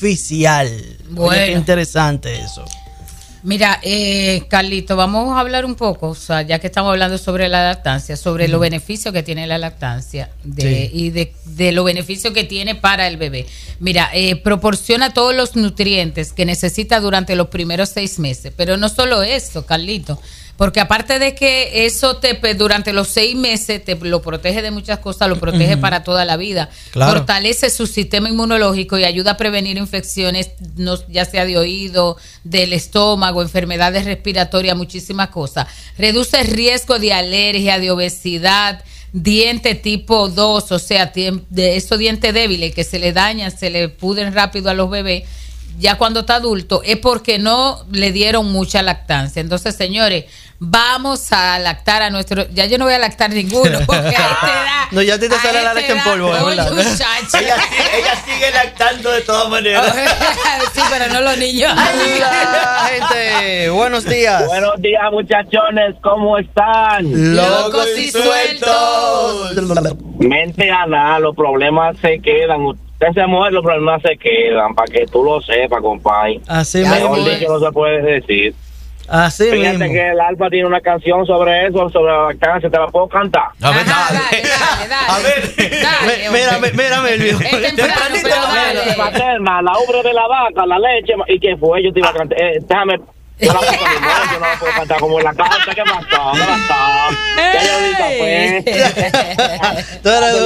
artificial. Bueno. Oye, qué interesante eso. Mira, Carlito, vamos a hablar un poco, o sea, ya que estamos hablando sobre la lactancia, sobre los beneficios que tiene la lactancia y de los beneficios que tiene para el bebé. Mira, proporciona todos los nutrientes que necesita durante los primeros 6 meses, pero no solo eso, Carlito, porque aparte de que eso durante los 6 meses te lo protege de muchas cosas, lo protege para toda la vida. Claro. Fortalece su sistema inmunológico y ayuda a prevenir infecciones, ya sea de oído, del estómago, enfermedades respiratorias, muchísimas cosas. Reduce el riesgo de alergia, de obesidad, diente tipo 2, o sea, de esos dientes débiles que se le dañan, se le pudren rápido a los bebés. Ya cuando está adulto, es porque no le dieron mucha lactancia. Entonces, señores, vamos a lactar a nuestro... Ya yo no voy a lactar ninguno, porque a esta edad... No, ya a ti te sale la leche en polvo, oye, ¿verdad? muchacho. Ella sigue lactando de todas maneras. Sí, pero no los niños. Hola, gente. Buenos días. Buenos días, muchachones, ¿cómo están? Locos y sueltos. Mente a nada, los problemas se quedan. Usted se muere, los problemas se quedan, para que tú lo sepas, compadre. Así Mejor mismo. dicho no se puede decir. Así Fíjate mismo. que el Alfa tiene una canción sobre eso, sobre la lactancia, ¿te la puedo cantar? A ver, Ajá, dale. dale. A ver. Dale, Mírame el viejo. Es temprano, pero dale. Paterna, la ubre de la vaca, la leche, ¿y qué fue? Yo te iba a cantar, déjame... Yo no la puedo cantar como en la carta. ¿Qué pasó? Tú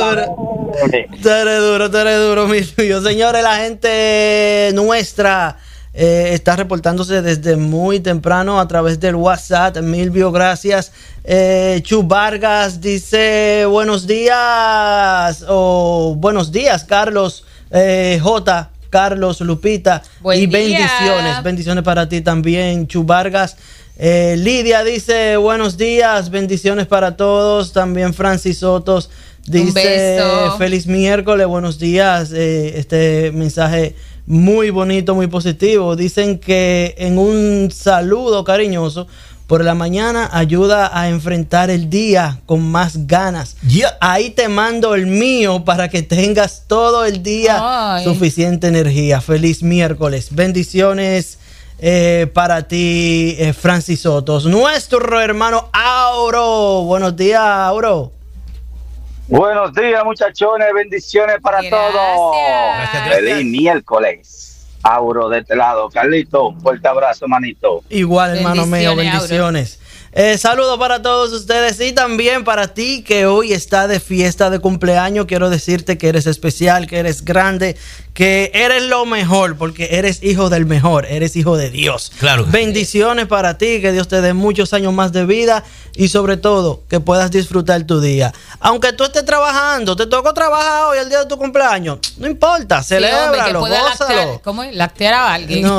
eres duro, mi tío. Señores, la gente nuestra está reportándose desde muy temprano a través del WhatsApp. Milvio, gracias. Chu Vargas dice buenos días, o buenos días, Carlos, J. Carlos, Lupita, Buen y día. bendiciones para ti también, Chu Vargas. Lidia dice buenos días, bendiciones para todos. También Francis Sotos dice beso. feliz miércoles, buenos días. Este mensaje muy bonito, muy positivo. Dicen que en un saludo cariñoso por la mañana ayuda a enfrentar el día con más ganas. Yeah. Ahí te mando el mío para que tengas todo el día suficiente energía. Feliz miércoles. Bendiciones para ti, Francis Sotos. Nuestro hermano Auro. Buenos días, Auro. Buenos días, muchachones. Bendiciones para todos. Gracias. Feliz miércoles. Auro de este lado. Carlito, un fuerte abrazo, manito. Igual, hermano mío, Bendiciones, bendiciones. Saludos para todos ustedes y también para ti que hoy está de fiesta de cumpleaños. Quiero decirte que eres especial, que eres grande, que eres lo mejor, porque eres hijo del mejor, eres hijo de Dios. Claro. Bendiciones para ti, que Dios te dé muchos años más de vida y sobre todo que puedas disfrutar tu día. Aunque tú estés trabajando, te tocó trabajar hoy el día de tu cumpleaños, no importa, celébralo, gózalo. ¿Cómo es? Lactear a alguien. No,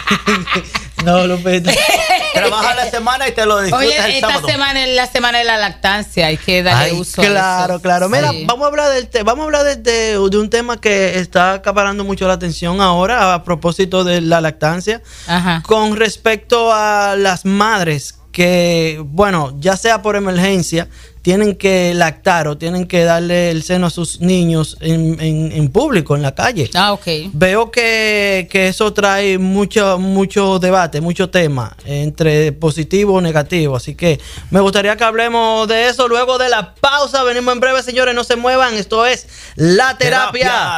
no, Lupita. Trabaja la semana y te lo disfrutas Oye, el esta sábado. semana es la semana de la lactancia, hay que darle uso Claro, a eso. claro. Mira, Sí. vamos a hablar de un tema que está acaparando mucho la atención ahora a propósito de la lactancia. Ajá. Con respecto a las madres que, bueno, ya sea por emergencia, tienen que lactar o tienen que darle el seno a sus niños en público, en la calle. Ah, ok. Veo que eso trae mucho debate, mucho tema entre positivo o negativo. Así que me gustaría que hablemos de eso luego de la pausa. Venimos en breve, señores. No se muevan. Esto es La Terapia.